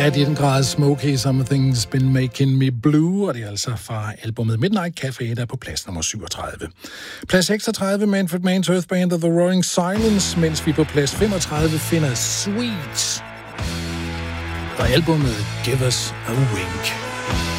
Ja, det er den grad Smokey, Something's Been Making Me Blue, og det er altså fra albumet Midnight Café, der er på plads nummer 37. Plads 36, Manfred Mann's Earth Band of The Roaring Silence, mens vi på plads 35 finder Sweet, og albumet Give Us a Wink.